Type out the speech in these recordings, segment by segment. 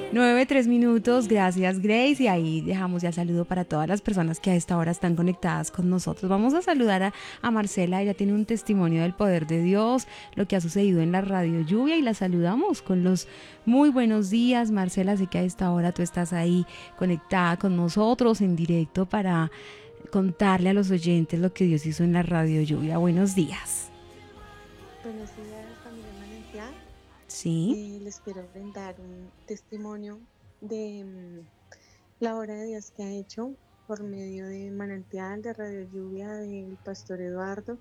9:03, gracias Grace, y ahí dejamos ya saludo para todas las personas que a esta hora están conectadas con nosotros. Vamos a saludar a Marcela, ella tiene un testimonio del poder de Dios, lo que ha sucedido en la Radio Lluvia, y la saludamos con los muy buenos días. Marcela, sé que a esta hora tú estás ahí conectada con nosotros en directo para contarle a los oyentes lo que Dios hizo en la Radio Lluvia. Buenos días. Buenos días, familia Manantial. Sí. Les quiero brindar un testimonio de la obra de Dios que ha hecho por medio de Manantial, de Radio Lluvia, del pastor Eduardo.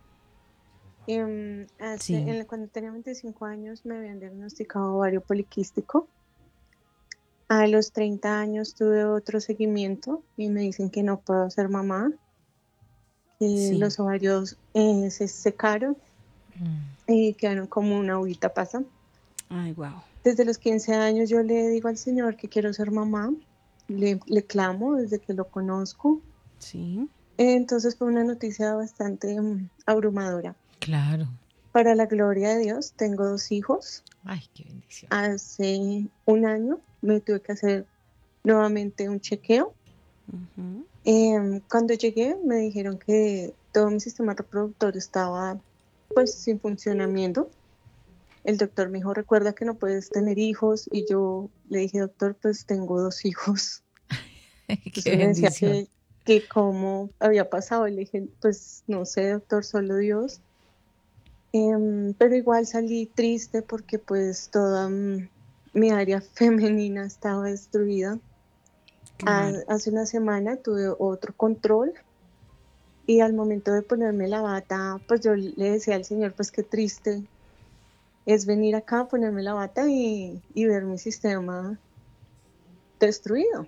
Cuando tenía 25 años me habían diagnosticado ovario poliquístico. A los 30 años tuve otro seguimiento y me dicen que no puedo ser mamá, que los ovarios se secaron y quedaron como una uguita pasa. Ay, wow. Desde los 15 años yo le digo al Señor que quiero ser mamá, le clamo desde que lo conozco. Sí. Entonces fue una noticia bastante abrumadora. Claro. Para la gloria de Dios, tengo 2 hijos. Ay, qué bendición. Hace un año me tuve que hacer nuevamente un chequeo. Cuando llegué me dijeron que todo mi sistema reproductor estaba pues sin funcionamiento. El doctor me dijo, recuerda que no puedes tener hijos, y yo le dije, doctor, pues tengo 2 hijos. Qué me decía bendición. que cómo había pasado, y le dije, pues no sé, doctor, solo Dios. Pero igual salí triste porque pues toda mi área femenina estaba destruida. Claro. Hace una semana tuve otro control, y al momento de ponerme la bata, pues yo le decía al Señor, pues qué triste es venir acá, ponerme la bata y ver mi sistema destruido.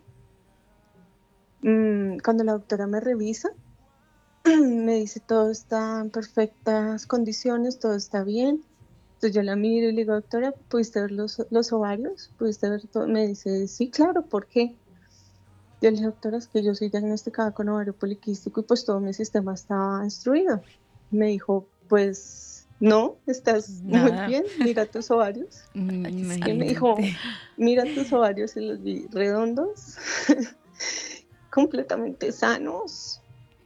Cuando la doctora me revisa, me dice todo está en perfectas condiciones, todo está bien. Entonces yo la miro y le digo, doctora, ¿pudiste ver los ovarios? ¿Pudiste ver todo? Me dice, sí, claro, ¿por qué? Yo le dije, doctora, es que yo soy diagnosticada con ovario poliquístico y pues todo mi sistema estaba destruido. Me dijo, pues no, estás muy bien, mira tus ovarios. Y me dijo, mira tus ovarios, y los vi redondos, completamente sanos.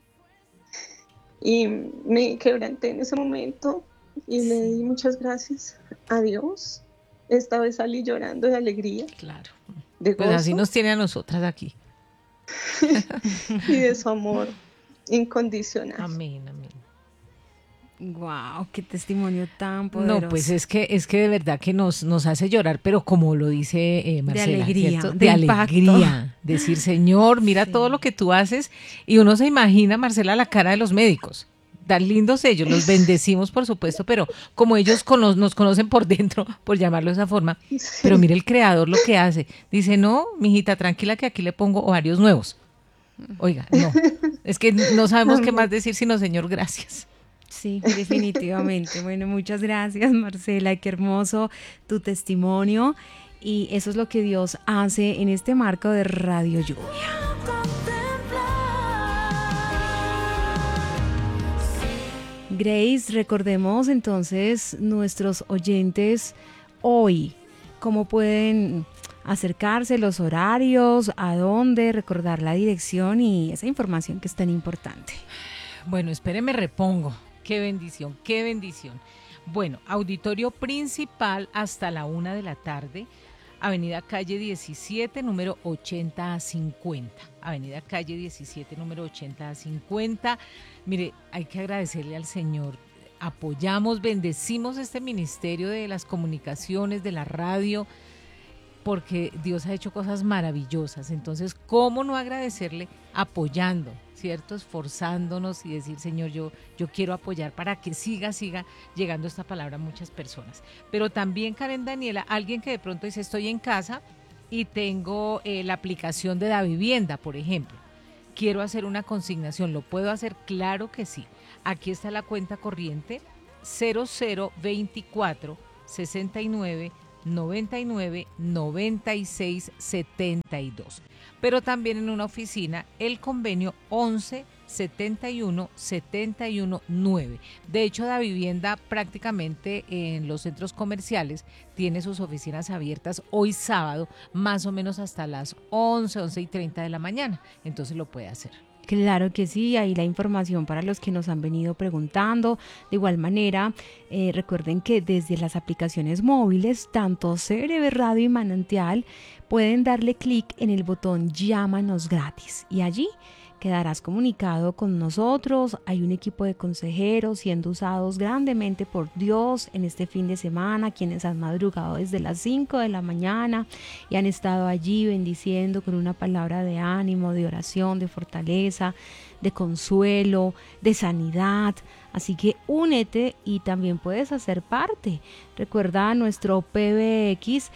Y me quebranté en ese momento y le di muchas gracias a Dios. Esta vez salí llorando de alegría. Claro. De gozo. Pues así nos tiene a nosotras aquí. Y de su amor incondicional. Amén, amén. Wow, qué testimonio tan poderoso. No, pues es que de verdad que nos hace llorar, pero como lo dice Marcela, de alegría, ¿cierto? de De impacto. alegría, decir, Señor, mira todo lo que tú haces, y uno se imagina, Marcela, la cara de los médicos. Tan lindos ellos, los bendecimos por supuesto, pero como ellos nos conocen por dentro, por llamarlo de esa forma, pero mire el creador lo que hace, dice, no, mijita, tranquila que aquí le pongo ovarios nuevos. Oiga, no, es que no sabemos qué más decir sino Señor, gracias. Sí, definitivamente. Bueno, muchas gracias, Marcela, qué hermoso tu testimonio, y eso es lo que Dios hace en este marco de Radio Lluvia. Grace, recordemos entonces nuestros oyentes hoy, cómo pueden acercarse, los horarios, a dónde, recordar la dirección y esa información que es tan importante. Bueno, espéreme, repongo. Qué bendición, qué bendición. Bueno, auditorio principal hasta la 1 de la tarde, Avenida Calle 17, número 80 a 50. Avenida Calle 17, número 80 a 50. Mire, hay que agradecerle al Señor. Apoyamos, bendecimos este ministerio de las comunicaciones, de la radio, porque Dios ha hecho cosas maravillosas. Entonces, ¿cómo no agradecerle apoyando, ¿cierto? Esforzándonos y decir, Señor, yo quiero apoyar para que siga llegando esta palabra a muchas personas. Pero también, Karen Daniela, alguien que de pronto dice, estoy en casa y tengo la aplicación de Davivienda, por ejemplo. Quiero hacer una consignación, ¿lo puedo hacer? Claro que sí. Aquí está la cuenta corriente 0024 69 99 96 72. Pero también en una oficina el convenio 11 9. De hecho, Da Vivienda prácticamente en los centros comerciales tiene sus oficinas abiertas hoy sábado, más o menos hasta las 11:30 de la mañana. Entonces lo puede hacer. Claro que sí, ahí la información para los que nos han venido preguntando. De igual manera, recuerden que desde las aplicaciones móviles, tanto CRB Radio y Manantial, pueden darle clic en el botón Llámanos gratis y allí quedarás comunicado con nosotros. Hay un equipo de consejeros siendo usados grandemente por Dios en este fin de semana, quienes han madrugado desde las 5 de la mañana y han estado allí bendiciendo con una palabra de ánimo, de oración, de fortaleza, de consuelo, de sanidad. Así que únete y también puedes hacer parte. Recuerda nuestro PBX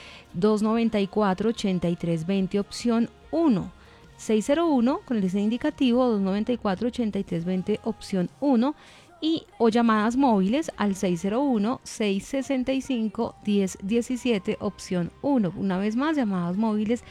294-8320 opción 1. 601 con el diseño indicativo 294-8320 opción 1 y o llamadas móviles al 601-665-1017 opción 1. Una vez más, llamadas móviles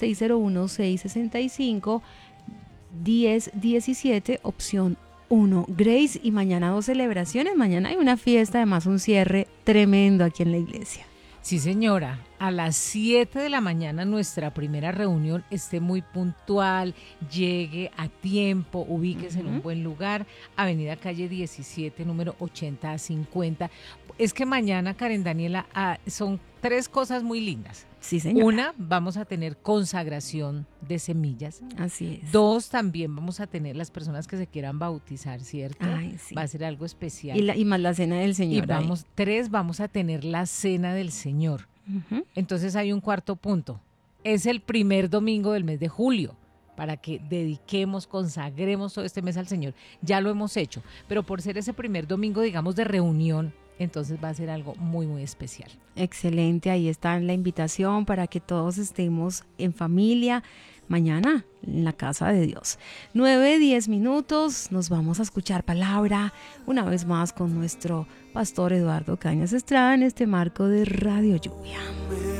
601-665-1017 opción 1. Grace, y mañana 2 celebraciones, mañana hay una fiesta, además un cierre tremendo aquí en la iglesia. Sí, señora, a las 7 de la mañana nuestra primera reunión. Esté muy puntual, llegue a tiempo, ubíquese en un buen lugar, Avenida Calle 17, número 80-50. Es que mañana, Karen Daniela, son 3 cosas muy lindas. Sí, señora. 1, vamos a tener consagración de semillas. Así es. 2, también vamos a tener las personas que se quieran bautizar, ¿cierto? Ay, sí. Va a ser algo especial. Y más la cena del Señor. Y 3, vamos a tener la cena del Señor. Entonces hay un cuarto punto. Es el primer domingo del mes de julio, para que dediquemos, consagremos todo este mes al Señor. Ya lo hemos hecho, pero por ser ese primer domingo, digamos, de reunión, entonces va a ser algo muy, muy especial. Excelente, ahí está la invitación para que todos estemos en familia mañana en la casa de Dios. 9:10 minutos, nos vamos a escuchar palabra una vez más con nuestro pastor Eduardo Cañas Estrada en este marco de Radio Lluvia.